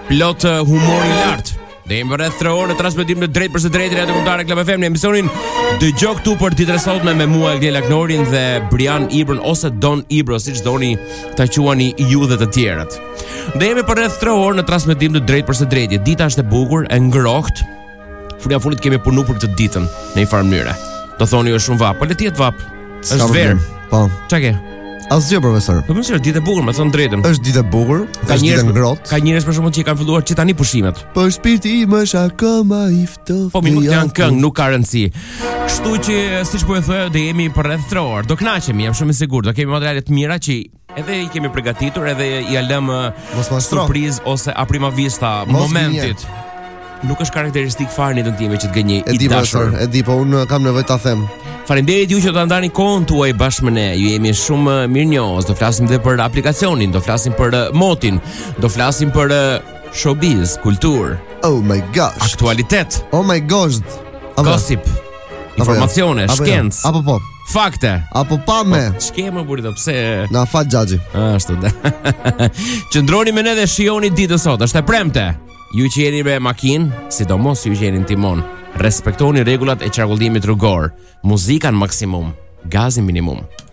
plot humor I lartë. Dhe jemi rreth 3 orë në transmetim të drejt për së drejtë Radio Kombëtare Club FM në emisionin Dëgjoj këtu për ditën e sotme me mua Eldiela Knorin dhe Brian Ibrën ose Don Ibro, siç doni ta quani ju dhe të tjerët. Dhe jemi për rreth 3 orë në transmetim të drejt për së drejtë. Dita është e bukur, e ngrohtë. Furia funit kemi punu për këtë ditën në një farë mënyre. Do thoni është shumë vap, po le të jetë vap. Është verë. Po. Çka ke? Asgjë profesor. Po më thua ditë e bukur, më thon drejtën. Është ditë e bukur, është ditë e ngrohtë. Ka njerëz për shkakun që kanë filluar që tani pushimet. Po shpirti im është akoma I ftohtë. Po më janë këngë, nuk ka rëndësi. Kështu që siç po e thoya, do jemi për rreth 3 orë. Do kënaqemi, jam shumë I sigurt. Do kemi materiale të mira që edhe I kemi përgatitur, edhe I lëm surprizë ose a prima vista momentit. Nuk është karakteristik fare në time që të gënjej I dashur. E di, po unë kam nevojë ta them. Faleminderit ju që do ta ndani kohën tuaj bashkë me ne. Ju jemi shumë mirënjohës. Do flasim edhe për aplikacionin, do flasim për motin, do flasim për showbiz, kulturë. Oh my gosh. Aktualitet. Oh my gosh. Gossip. Informacione, shkencë. Apo po. Fakte. Apo pa me. Ç'kemë burrë pse? Na fal xhaxhi. Ashtu. Qëndroni me ne dhe shijoni ditën sot. Është e premte. Ju që jeni me makinë, sidomos ju që jeni në timon, respektoni rregullat e qarkullimit rrugor. Muzika në maksimum, gazi minimum.